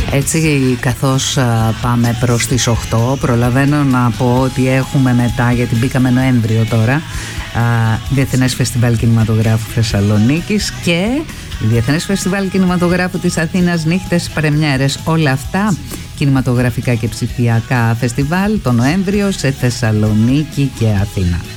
Έτσι, καθώς πάμε προς τις 8, προλαβαίνω να πω ότι έχουμε μετά, γιατί μπήκαμε Νοέμβριο τώρα, Διεθνές Φεστιβάλ Κινηματογράφου Θεσσαλονίκης και Διεθνές Φεστιβάλ Κινηματογράφου της Αθήνας, νύχτες πρεμιέρες. Όλα αυτά κινηματογραφικά και ψηφιακά φεστιβάλ το Νοέμβριο σε Θεσσαλονίκη και Αθήνα.